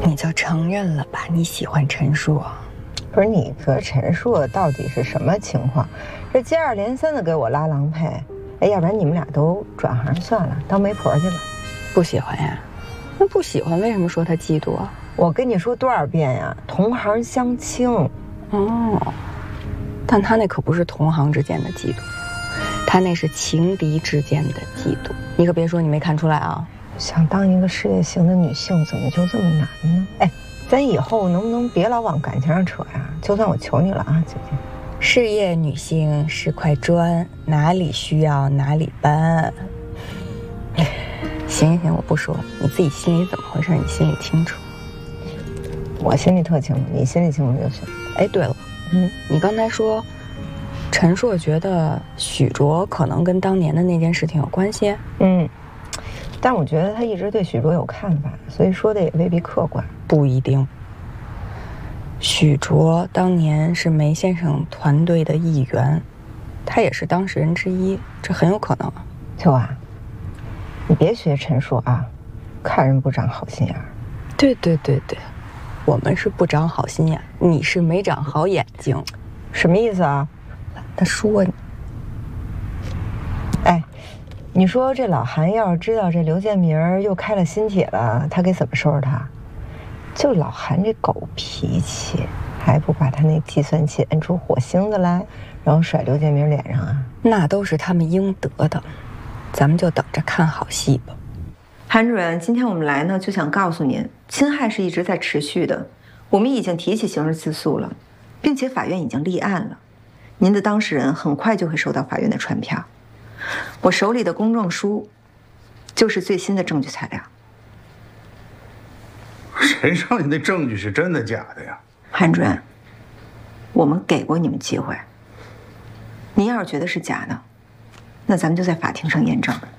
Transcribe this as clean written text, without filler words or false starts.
你就承认了吧，你喜欢陈硕。 不是你和陈硕到底是什么情况？这接二连三的给我拉郎配，哎，要不然你们俩都转行算了，当媒婆去吧。 不喜欢呀？那不喜欢为什么说他嫉妒啊？ 我跟你说多少遍呀，同行相轻。 哦，但他那可不是同行之间的嫉妒，他那是情敌之间的嫉妒。你可别说你没看出来啊！ 想当一个事业型的女性，怎么就这么难呢？哎，咱以后能不能别老往感情上扯呀？就算我求你了啊，姐姐。 事业女性是块砖，哪里需要哪里搬。行行，我不说了，你自己心里怎么回事，你心里清楚。 我心里特清楚，你心里清楚就行。 哎，对了，你刚才说，陈硕觉得许卓可能跟当年的那件事情有关系。 但我觉得他一直对许卓有看法，所以说的也未必客观。 不一定。许卓当年是梅先生团队的一员，他也是当事人之一，这很有可能啊。 秋啊，你别学陈硕啊，看人不长好心眼儿。 对，我们是不长好心眼，你是没长好眼睛。 什么意思啊？ 他说你。 哎，你说这老韩要是知道这刘建明又开了新帖了，他该怎么收拾他？就老韩这狗脾气，还不把他那计算器摁出火星子来，然后甩刘建明脸上啊？ 那都是他们应得的，咱们就等着看好戏吧。 韩主任，今天我们来呢，就想告诉您，侵害是一直在持续的，我们已经提起刑事起诉了，并且法院已经立案了，您的当事人很快就会收到法院的传票。我手里的公证书，就是最新的证据材料。 谁让你那证据是真的假的呀？ 韩主任，我们给过你们机会，您要是觉得是假的，那咱们就在法庭上验证。